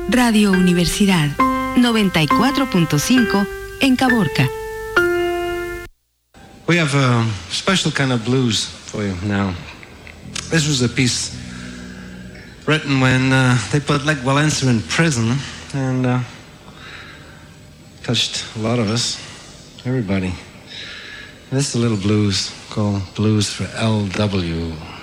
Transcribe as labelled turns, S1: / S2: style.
S1: Radio Universidad 94.5 en Caborca.
S2: We have a special kind of blues for you now. This was a piece written when they put Lech Walesa in prison, and touched a lot of us, everybody. This is a little blues called Blues for L.W.